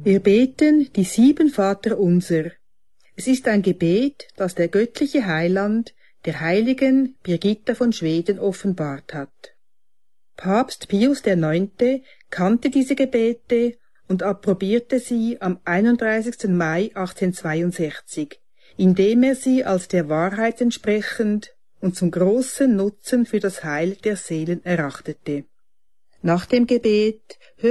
Wir beten die 7 Vaterunser. Es ist ein Gebet, das der göttliche Heiland der heiligen Birgitta von Schweden offenbart hat. Papst Pius IX. Kannte diese Gebete und approbierte sie am 31. Mai 1862, indem er sie als der Wahrheit entsprechend und zum großen Nutzen für das Heil der Seelen erachtete. Nach dem Gebet